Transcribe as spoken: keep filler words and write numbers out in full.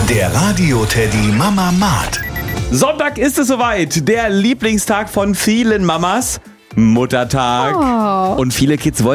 Der Radio-Teddy Mama Mat. Sonntag ist es soweit. Der Lieblingstag von vielen Mamas. Muttertag. Oh. Und viele Kids wollen